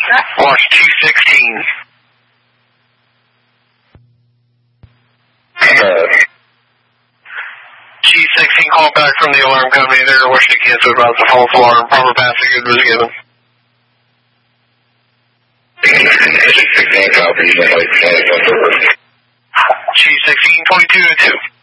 Watch 216. G16, call back from the alarm company. They're wishing to cancel about the false alarm. Proper passing was given. G16, 2202.